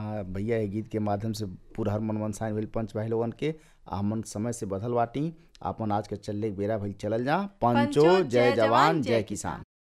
भैया ये गीत के माध्यम से पूरा हर मन मनसाइन भइल पंच भाई लोगन के। हमन समय से बदल बाटी। आपन आज के चलले के बेरा भइल चलल जा। पंचो पंचो जय जय जवान जवान जय जय किसान। किसान।